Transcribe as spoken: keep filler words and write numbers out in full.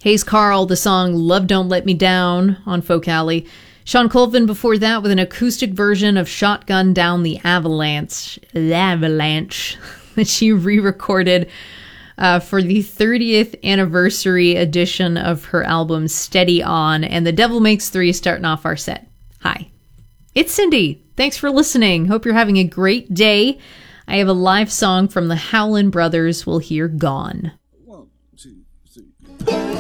Hayes Carl, the song Love Don't Let Me Down on Folk Alley. Sean Colvin before that with an acoustic version of Shotgun Down the Avalanche, the Avalanche, that she re-recorded uh, for the thirtieth anniversary edition of her album Steady On, and The Devil Makes Three starting off our set. Hi, it's Cindy. Thanks for listening. Hope you're having a great day. I have a live song from the Howlin' Brothers we'll hear Gone.